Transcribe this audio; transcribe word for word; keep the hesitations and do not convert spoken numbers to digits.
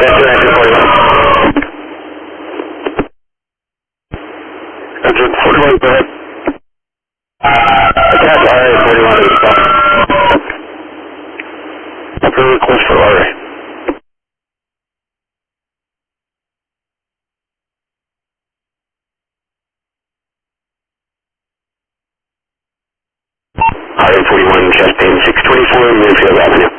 That's right, two forty-one. Engine forty-one, go ahead. Attack R A forty-one to the spot. Upper request for R A. R A forty-one, Chastain six twenty-four, Millfield Avenue.